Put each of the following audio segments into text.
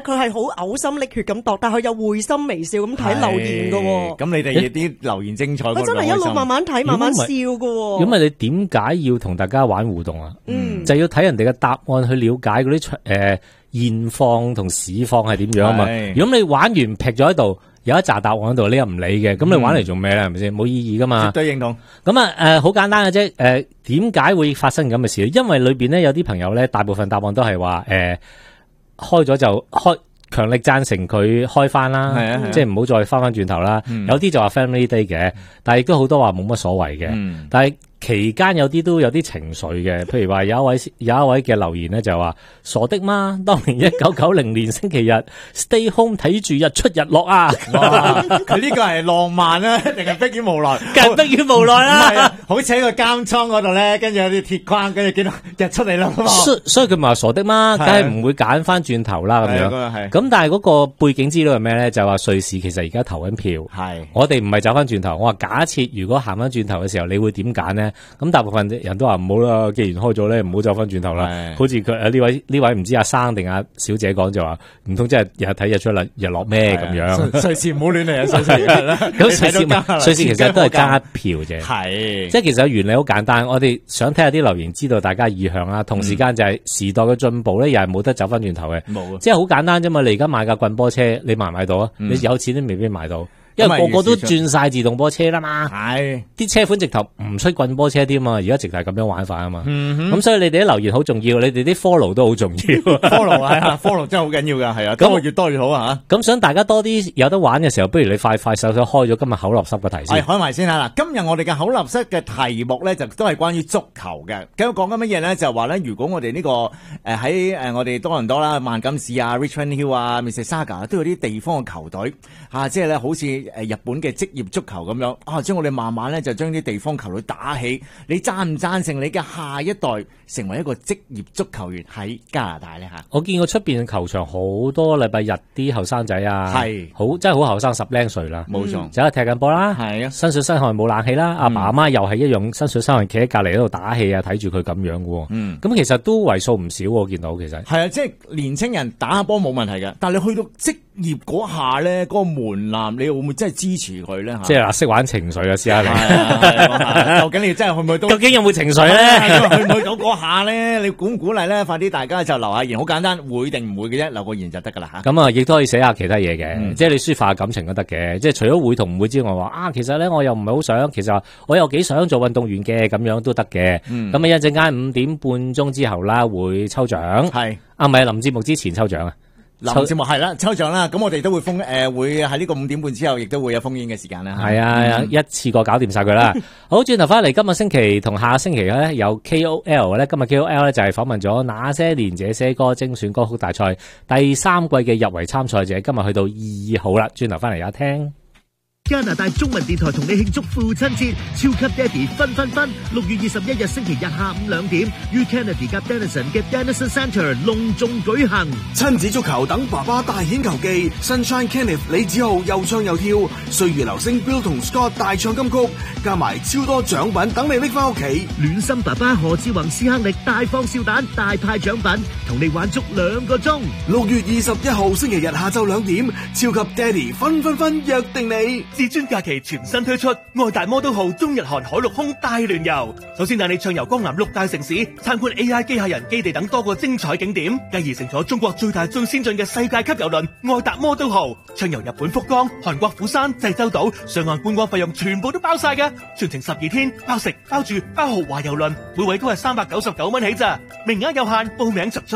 佢係好嘔心瀝血咁度，但係佢又會心微笑咁睇留言㗎。 咁你哋啲留言精彩， 我真係一路慢慢睇，慢慢笑㗎。 咁你點解要同大家玩互動啊？就要睇人哋嘅答案去了解嗰啲現況同市況係點樣啊嘛。如果你玩完劈咗喺度，有一紮答案喺度，你又唔理嘅，咁你玩嚟做咩咧？係咪先？冇意義噶嘛。 絕對認同。 咁好簡單嘅啫。點解會發生咁嘅事？因為裏邊咧有啲朋友咧，大部分答案都係話開咗就開，強力贊成佢開翻啦，即係唔好再翻轉頭啦。有啲就話 Family Day 嘅，但係亦都好多話冇乜所謂嘅。但係期間有啲都有啲情緒嘅，譬如話有一位嘅留言咧就話傻的嗎？當年1990年星期日 stay home 睇住日出日落啊！ 佢呢個係浪漫啊，定係迫於無奈？ 梗係迫於無奈啦。 唔係啊，好似喺個監倉嗰度咧，跟住有啲鐵框，跟住見到日出嚟啦。 所以佢咪話傻的嗎？梗係唔會揀翻轉頭啦咁樣。咁但係嗰個背景資料係咩咧？就話瑞士其實而家投緊票。係我哋唔係走翻轉頭。我話假設如果行翻轉頭嘅時候，你會點揀呢？咁大部分人都話唔好啦，既然開咗咧，唔好走翻轉頭啦。好似佢呢位唔知阿生定阿小姐講就話，唔通真係日睇日出日落咩咁樣？ 瑞士唔好亂嚟啊！咁瑞士其實都係加票啫。係，即係其實原理好簡單。我哋想睇下啲留言，知道大家意向啦。同時間就係時代嘅進步咧，又係冇得走翻轉頭嘅。冇，即係好簡單啫嘛。你而家買架棍波車，你買唔買到啊？你有錢都未必買到。因為個個都轉晒自動波車啦嘛，係啲車款直頭唔出棍波車添嘛，而家直頭係咁樣玩法啊嘛，咁所以你哋啲留言好重要，你哋啲 follow 都好重要 ，follow 係啊 ，follow 真係好緊要噶，係啊，咁越多越好啊吓。 咁想大家多啲有得玩嘅時候，不如你快手開咗今日口立濕嘅題先。 開埋先吓嗱，今日我哋嘅口立濕嘅題目咧就都係關於足球嘅，咁講緊乜嘢咧？就話咧，如果我哋呢個喺我哋多倫多啦、萬錦市啊、Richmond Hill 啊、Mississauga 都有啲地方嘅球隊吓，即係咧好似日本嘅職業足球咁樣啊，即係我哋慢慢咧就將啲地方球隊打起。你贊唔贊成你嘅下一代成為一個職業足球員喺加拿大咧吓？我見過出邊球場好多禮拜日啲後生仔啊，係好真係好後生，10零歲啦，冇錯，就喺踢緊波啦，係啊，身水身汗冇冷氣啦，阿爸阿媽又係一樣身水身汗企喺隔籬喺度打氣啊，睇住佢咁樣嘅，咁其實都為數唔少，我見到其實係啊，即係年青人打下波冇問題嘅，但係你去到職業嗰下咧，嗰個門檻你會唔會真係支持佢咧？即係嗱，識玩情緒啊，試下你，究竟你真係去唔去到？究竟有冇情緒咧？去唔去到嗰下咧？你鼓唔鼓勵咧？快啲大家就留下言，好簡單，會定唔會嘅啫，留個言就得噶啦吓。咁啊，亦都可以寫下其他嘢嘅，即係你抒發感情都得嘅。即係除咗會同唔會之外，話啊，其實咧我又唔係好想，其實我又幾想做運動員嘅，咁樣都得嘅。咁啊，一陣間5點半鐘之後啦，會抽獎。係啊，唔係臨節目之前抽獎啊。臨節目係啦，抽獎啦，咁我哋都會會喺呢個5點半之後，亦都會有封煙嘅時間啦。係啊，一次過搞掂晒佢啦。好，轉頭翻嚟，今個星期同下個星期咧有 KOL 咧，今日 KOL 咧就係訪問咗那些年這些歌精選歌曲大賽第3季嘅入圍參賽者，今日去到2號啦。轉頭翻嚟有聽。 加拿大中文電台同你慶祝父親節，超級爹哋分6月21日星期日下午2點於 Kennedy 及 Denison 嘅 Denison Centre 隆重舉行。 親子足球等爸爸大顯球技 ，Sunshine Kenneth 李子豪又唱又跳，歲月流星 Bill 同 Scott 大唱金曲，加埋超多獎品等你拎翻屋企。 暖心爸爸何志宏斯克力大放笑彈，大派獎品，同你玩足2個鐘。 6月21號星期日下晝2點，超級爹哋分約定你。 至尊假期全新推出愛達摩都號中日韓海陸空大聯遊，首先帶你暢遊江南6大城市，參觀 AI 機械人基地等多個精彩景點，繼而乘坐中國最大最先進嘅世界級郵輪愛達摩都號，暢遊日本福岡、韓國釜山、濟州島，上岸觀光費用全部都包晒㗎，全程12天，包食包住包豪華郵輪，每位都係399蚊起咋，名額有限，報名速速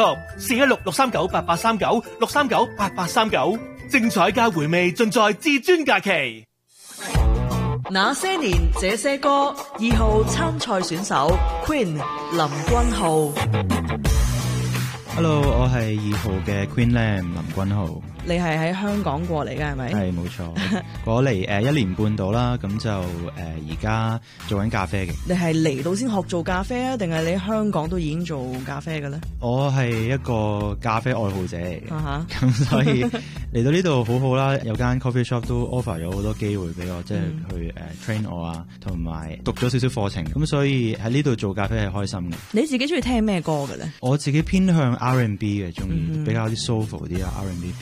416-639-8839 精彩加回味盡在至尊假期。 那些年這些歌2號參賽選手 Queen 林君浩。 Hello， 我係2號嘅 Queen Lam 林君浩。 你係喺香港過嚟嘅係咪？ 係冇錯，過嚟1年半到啦，咁就而家做緊咖啡嘅。 你係嚟到先學做咖啡啊，定係你喺香港都已經做咖啡嘅咧？ 我係一個咖啡愛好者嚟嘅，咁所以嚟到呢度好好啦，有間 coffee shop 都 offer 咗好多機會俾我，即係去train 我啊，同埋讀咗少少課程，咁所以喺呢度做咖啡係開心嘅。 你自己中意聽咩歌嘅咧？ 我自己偏向 R&B 嘅，中意比較啲 soulful 啲啊 R&B。